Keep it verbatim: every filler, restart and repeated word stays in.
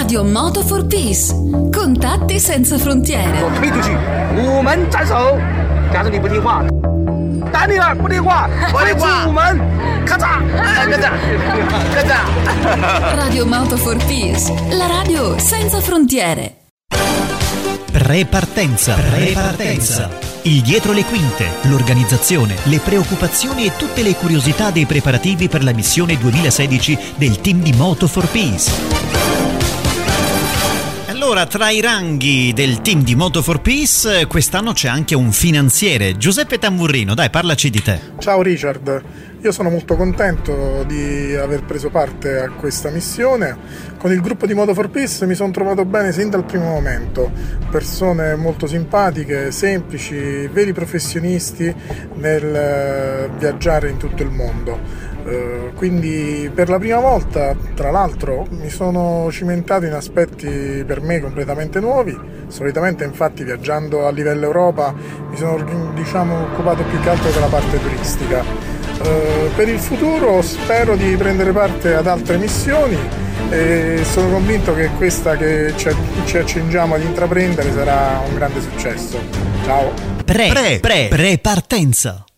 Radio Moto for Peace. Contatti senza frontiere. 我推出去，午门斩首。假如你不听话，打你了，不听话，我推出午门，咔嚓，咔嚓，咔嚓。 Radio Moto for Peace, la radio senza frontiere. Prepartenza. Prepartenza. Il dietro le quinte, l'organizzazione, le preoccupazioni e tutte le curiosità dei preparativi per la missione duemilasedici del team di Moto for Peace. Allora, tra i ranghi del team di Moto for Peace, quest'anno c'è anche un finanziere, Giuseppe Tamburrino. Dai, parlaci di te. Ciao Richard, io sono molto contento di aver preso parte a questa missione. Con il gruppo di Moto for Peace mi sono trovato bene sin dal primo momento. Persone molto simpatiche, semplici, veri professionisti nel viaggiare in tutto il mondo. Uh, quindi per la prima volta, tra l'altro, mi sono cimentato in aspetti per me completamente nuovi. Solitamente, infatti, viaggiando a livello Europa mi sono, diciamo, occupato più che altro della parte turistica. Uh, per il futuro spero di prendere parte ad altre missioni e sono convinto che questa che ci, ci accingiamo ad intraprendere sarà un grande successo. Ciao! Pre, pre, pre, prepartenza.